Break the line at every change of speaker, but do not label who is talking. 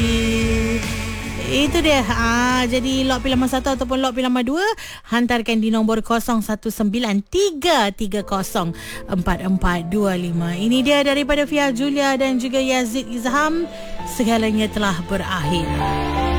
you. Itu dia. Jadi lot pilihan 1 ataupun lot pilihan 2 hantarkan di nombor 0193304425. Ini dia daripada Fia Julia dan juga Yazid Izham. Segalanya telah berakhir.